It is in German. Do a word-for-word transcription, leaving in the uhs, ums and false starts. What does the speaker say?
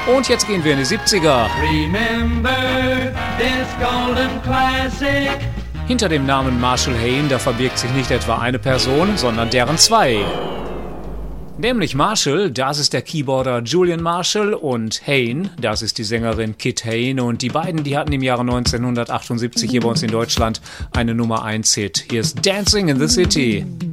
Und jetzt gehen wir in die siebziger. Remember this golden classic. Hinter dem Namen Marshall Hayne, da verbirgt sich nicht etwa eine Person, sondern deren zwei. Nämlich Marshall, das ist der Keyboarder Julian Marshall, und Hayne, das ist die Sängerin Kit Hayne. Und die beiden, die hatten im Jahre neunzehnhundertachtundsiebzig hier bei uns in Deutschland eine Nummer eins Hit. Hier ist Dancing in the City.